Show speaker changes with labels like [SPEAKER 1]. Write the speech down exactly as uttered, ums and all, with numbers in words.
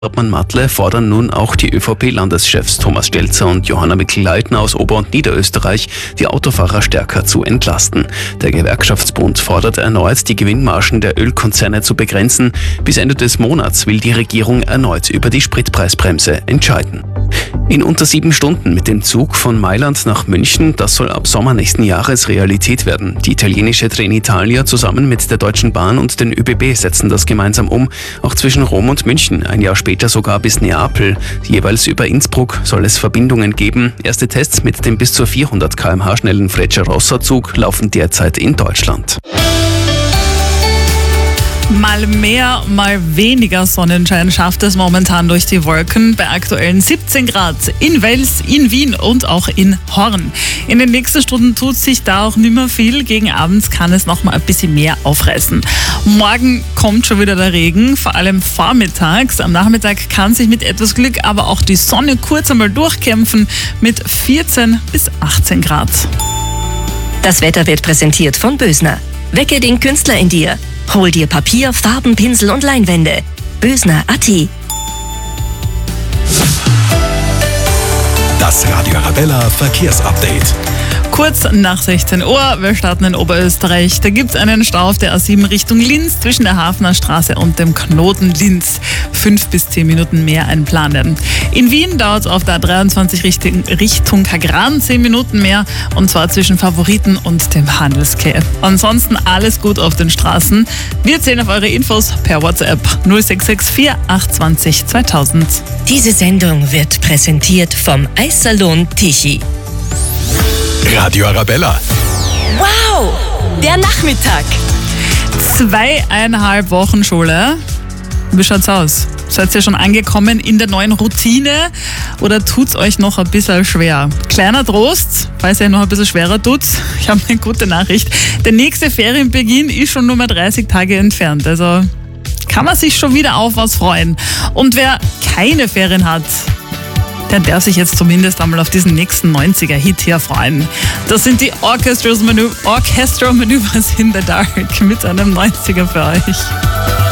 [SPEAKER 1] Hauptmann-Matle fordern nun auch die ÖVP-Landeschefs Thomas Stelzer und Johanna Mikl-Leitner aus Ober- und Niederösterreich, die Autofahrer stärker zu entlasten. Der Gewerkschaftsbund fordert erneut, die Gewinnmargen der Ölkonzerne zu begrenzen. Bis Ende des Monats will die Regierung erneut über die Spritpreisbremse entscheiden. In unter sieben Stunden mit dem Zug von Mailand nach München, das soll ab Sommer nächsten Jahres Realität werden. Die italienische Trenitalia zusammen mit der Deutschen Bahn und den ÖBB setzen das gemeinsam um. Auch zwischen Rom und München, ein Jahr später sogar bis Neapel. Jeweils über Innsbruck soll es Verbindungen geben. Erste Tests mit dem bis zu vierhundert Kilometer pro Stunde schnellen Frecciarossa-Zug laufen derzeit in Deutschland.
[SPEAKER 2] Mal mehr, mal weniger Sonnenschein schafft es momentan durch die Wolken bei aktuellen siebzehn Grad in Wels, in Wien und auch in Horn. In den nächsten Stunden tut sich da auch nicht mehr viel. Gegen abends kann es noch mal ein bisschen mehr aufreißen. Morgen kommt schon wieder der Regen, vor allem vormittags. Am Nachmittag kann sich mit etwas Glück aber auch die Sonne kurz einmal durchkämpfen mit vierzehn bis achtzehn Grad.
[SPEAKER 3] Das Wetter wird präsentiert von Bösner. Wecke den Künstler in dir. Hol dir Papier, Farben, Pinsel und Leinwände. Bösner punkt at.
[SPEAKER 4] Das Radio Arabella Verkehrsupdate.
[SPEAKER 2] Kurz nach sechzehn Uhr, wir starten in Oberösterreich. Da gibt es einen Stau auf der A sieben Richtung Linz zwischen der Hafner Straße und dem Knoten Linz. Fünf bis zehn Minuten mehr einplanen. In Wien dauert es auf der A dreiundzwanzig Richtung, Richtung Kagran zehn Minuten mehr, und zwar zwischen Favoriten und dem Handelsquai. Ansonsten alles gut auf den Straßen. Wir zählen auf eure Infos per WhatsApp null sechs sechs vier acht zwei null zweitausend.
[SPEAKER 3] Diese Sendung wird präsentiert vom Eissalon Tichy.
[SPEAKER 4] Radio Arabella.
[SPEAKER 3] Wow, der Nachmittag.
[SPEAKER 2] Zweieinhalb Wochen Schule. Wie schaut's aus? Seid ihr schon angekommen in der neuen Routine oder tut's euch noch ein bisschen schwer? Kleiner Trost, falls ihr noch ein bisschen schwerer tut. Ich habe eine gute Nachricht. Der nächste Ferienbeginn ist schon nur mal dreißig Tage entfernt. Also kann man sich schon wieder auf was freuen. Und wer keine Ferien hat, der darf sich jetzt zumindest einmal auf diesen nächsten neunziger-Hit hier freuen. Das sind die Orchestral Maneuvers in the Dark mit einem neunziger für euch.